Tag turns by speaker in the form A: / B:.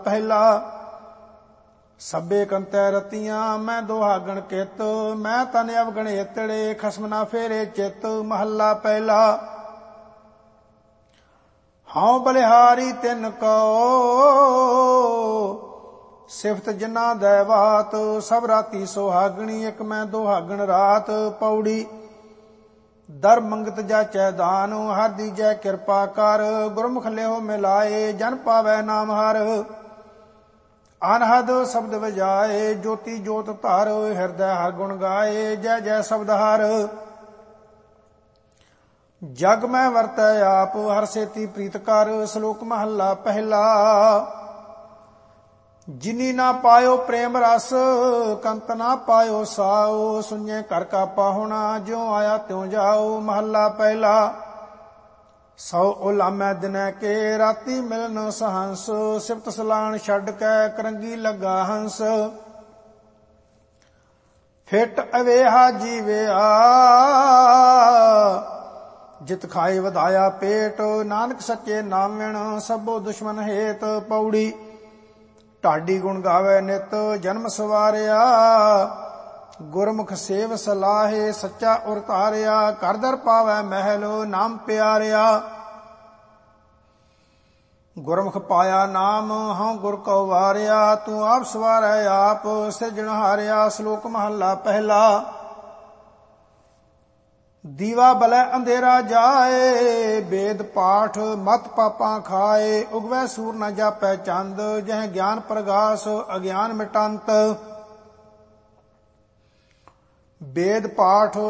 A: ਪਹਿਲਾ। ਸਭੇ ਕੰਤੈ ਰਤੀਆਂ ਮੈਂ ਦੁਹਾਗਣ ਕਿਤ, ਮੈਂ ਤਨ ਅਵਗਣ ਏਤੜੇ ਖਸਮ ਨਾ ਫੇਰੇ ਚਿਤ। ਮਹੱਲਾ ਪਹਿਲਾ। ਹਉ ਬਲਿਹਾਰੀ ਤਿਨ ਕੋ ਸਿਫਤ ਜਿਨਾ ਦੈਵਾਤ, ਸਭ ਰਾਤੀ ਸੁਹਾਗਣੀ ਇਕ ਮੈਂ ਦੁਹਾਗਣ ਰਾਤ। ਪੌੜੀ। ਦਰ ਮੰਗਤ ਜਾਚੈ ਦਾਨ, ਹਰ ਦੀਜੈ ਕਿਰਪਾ ਕਰ। ਗੁਰਮੁਖ ਲਿਓ ਮਿਲਾਏ, ਜਨ ਪਾਵੈ ਨਾਮ ਹਰ। ਅਨਹਦ ਸ਼ਬਦ ਵਜਾਏ, ਜੋਤੀ ਜੋਤ ਧਰ। ਹਿਰਦੈ ਹਰ ਗੁਣ ਗਾਏ, ਜੈ ਜੈ ਸ਼ਬਦ ਹਰ। ਜਗ ਮੈਂ ਵਰਤੈ ਆਪ, ਹਰ ਸੇਤੀ ਪ੍ਰੀਤ ਕਰ। ਸ਼ਲੋਕ ਮਹੱਲਾ ਪਹਿਲਾ। ਜਿਨੀ ਨਾ ਪਾਇਓ ਪ੍ਰੇਮ ਰਸ, ਕੰਤ ਨਾ ਪਾਇਓ ਸਾਓ। ਸੁਣਿਐ ਘਰ ਕਾ ਪਾਹੁਣਾ, ਜਿਉ ਆਇਆ ਤਿਉ ਜਾਓ। ਮਹੱਲਾ ਪਹਿਲਾ। ਸੌ ਉਲਾਮੈ ਦਿਨੈ ਕੇ, ਰਾਤੀ ਮਿਲਨ ਸਹੰਸ। ਸਿਫਤ ਸਲਾਣ ਛੱਡ ਕੇ, ਕਰੰਗੀ ਲੱਗਾ ਹੰਸ। ਫਿਟ ਅਵੇਹਾ ਜੀਵਿਆ, ਜਿਤ ਖਾਏ ਵਧਾਇਆ ਪੇਟ। ਨਾਨਕ ਸੱਚੇ ਨਾਮਿਣ, ਸਭੋ ਦੁਸ਼ਮਨ ਹੇਤ। ਪੌੜੀ। ਢਾਡੀ ਗੁਣ ਗਾਵੇ ਨਿਤ, ਜਨਮ ਸਵਾਰਿਆ। ਗੁਰਮੁਖ ਸੇਵ ਸਲਾਹੇ, ਸੱਚਾ ਉਰ ਧਾਰਿਆ। ਘਰ ਦਰ ਪਾਵੈ ਮਹਿਲ, ਨਾਮ ਪਿਆਰਿਆ। ਗੁਰਮੁਖ ਪਾਇਆ ਨਾਮ, ਹਉ ਗੁਰ ਕਉ ਵਾਰਿਆ। ਤੂੰ ਆਪ ਸਵਾਰੈ ਆਪ, ਸਿਰਜਣਹਾਰਿਆ। ਸ਼ਲੋਕ ਮਹੱਲਾ ਪਹਿਲਾ। ਦੀਵਾ ਬਲੈ ਅੰਧੇਰਾ ਜਾਏ, ਵੇਦ ਪਾਠ ਮਤ ਪਾਪਾਂ ਖਾਏ। ਉਗਵੈ ਸੂਰ ਨ ਜਾਪੈ ਚੰਦ, ਜਹ ਗਿਆਨ ਪ੍ਰਗਾਸ ਅਗਿਆਨ ਮਿਟੰਤ। ਵੇਦ ਪਾਠ